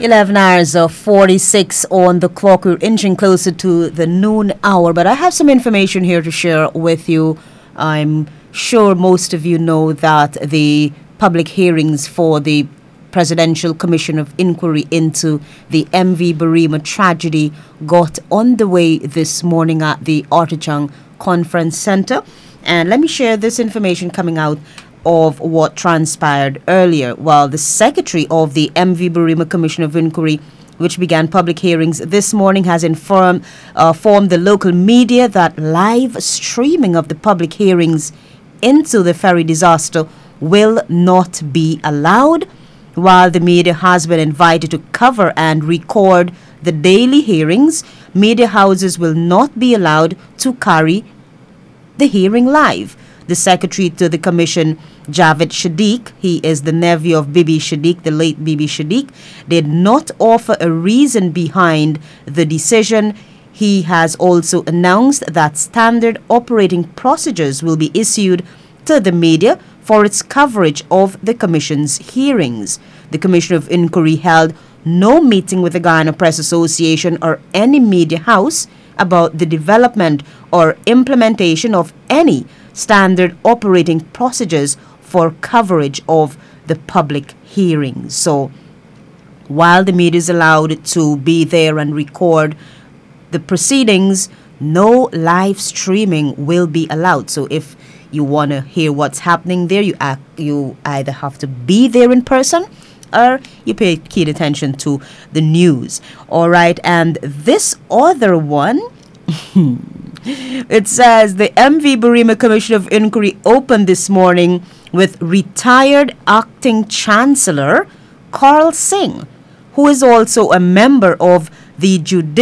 11 hours of 46 on the clock. We're inching closer to the noon hour, but I have some information here to share with you. I'm sure most of you know that the public hearings for the Presidential Commission of Inquiry into the MV Barima tragedy got underway this morning at the Ortichang Conference Center. And let me share this information coming out of what transpired earlier. Well, the secretary of the MV Barima Commission of Inquiry, which began public hearings this morning, has informed the local media that live streaming of the public hearings into the ferry disaster will not be allowed. While the media has been invited to cover and record the daily hearings, media houses will not be allowed to carry the hearing live. The secretary to the commission, Javed Shadiq, he is the nephew of Bibi Shadiq, the late Bibi Shadiq, did not offer a reason behind the decision. He has also announced that standard operating procedures will be issued to the media for its coverage of the commission's hearings. The Commission of Inquiry held no meeting with the Guyana Press Association or any media house about the development or implementation of any standard operating procedures for coverage of the public hearings. So while the media is allowed to be there and record the proceedings, no live streaming will be allowed. So if you want to hear what's happening there, you either have to be there in person or you pay keen attention to the news. All right, and this other one, it says the MV Barima Commission of Inquiry opened this morning with retired acting chancellor Carl Singh, who is also a member of the Judicial